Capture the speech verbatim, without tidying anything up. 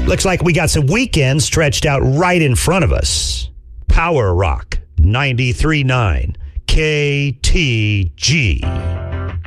Looks like we got some weekends stretched out right in front of us. Power Rock ninety-three point nine K T G.